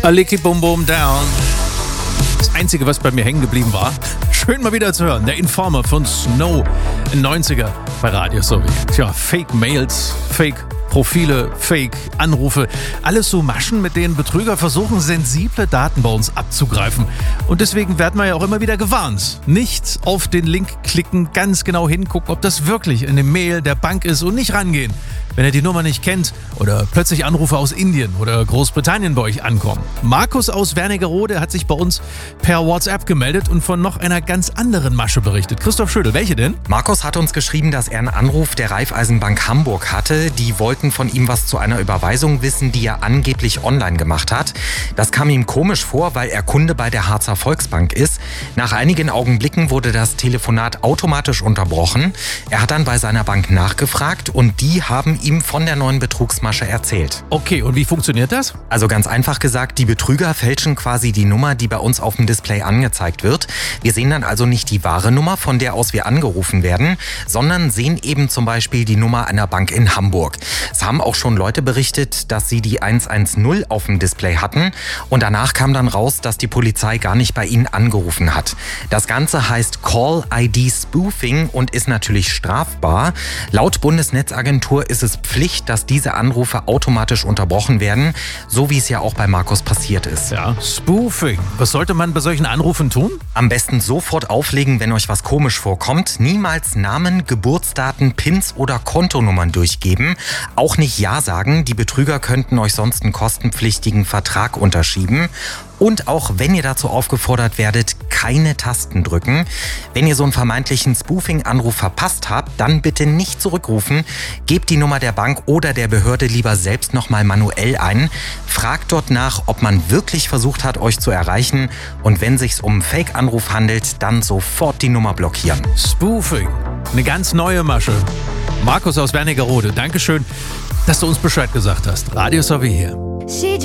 A Licky Boom Boom Down. Das Einzige, was bei mir hängen geblieben war. Schön mal wieder zu hören. Der Informer von Snow in 90er bei Radio Sowie. Tja, Fake-Mails, Fake-Profile, Fake-Anrufe. Alles so Maschen, mit denen Betrüger versuchen, sensible Daten bei uns abzugreifen. Und deswegen werden wir ja auch immer wieder gewarnt. Nicht auf den Link klicken, ganz genau hingucken, ob das wirklich eine Mail der Bank ist und nicht rangehen, wenn ihr die Nummer nicht kennt oder plötzlich Anrufe aus Indien oder Großbritannien bei euch ankommen. Markus aus Wernigerode hat sich bei uns per WhatsApp gemeldet und von noch einer ganz anderen Masche berichtet. Christoph Schödel, welche denn? Markus hat uns geschrieben, dass er einen Anruf der Raiffeisenbank Hamburg hatte. Die wollten von ihm was zu einer Überweisung wissen, die er angeblich online gemacht hat. Das kam ihm komisch vor, weil er Kunde bei der Harzer Volksbank ist. Nach einigen Augenblicken wurde das Telefonat automatisch unterbrochen. Er hat dann bei seiner Bank nachgefragt und die haben ihm von der neuen Betrugsmasche erzählt. Okay, und wie funktioniert das? Also ganz einfach gesagt, die Betrüger fälschen quasi die Nummer, die bei uns auf dem Display angezeigt wird. Wir sehen dann also nicht die wahre Nummer, von der aus wir angerufen werden, sondern sehen eben zum Beispiel die Nummer einer Bank in Hamburg. Es haben auch schon Leute berichtet, dass sie die 110 auf dem Display hatten und danach kam dann raus, dass die Polizei gar nicht bei ihnen angerufen hat. Das Ganze heißt Call-ID-Spoofing und ist natürlich strafbar. Laut Bundesnetzagentur ist es Pflicht, dass diese Anrufe automatisch unterbrochen werden, so wie es ja auch bei Markus passiert ist. Ja, Spoofing. Was sollte man bei solchen Anrufen tun? Am besten sofort auflegen, wenn euch was komisch vorkommt. Niemals Namen, Geburtsdaten, PINs oder Kontonummern durchgeben. Auch nicht Ja sagen, die Betrüger könnten euch sonst einen kostenpflichtigen Vertrag unterschieben. Und auch wenn ihr dazu aufgefordert werdet, keine Tasten drücken. Wenn ihr so einen vermeintlichen Spoofing-Anruf verpasst habt, dann bitte nicht zurückrufen. Gebt die Nummer der Bank oder der Behörde lieber selbst nochmal manuell ein. Fragt dort nach, ob man wirklich versucht hat, euch zu erreichen. Und wenn es sich um einen Fake-Anruf handelt, dann sofort die Nummer blockieren. Spoofing. Eine ganz neue Masche. Markus aus Wernigerode, Dankeschön, dass du uns Bescheid gesagt hast. Radio Sowie hier.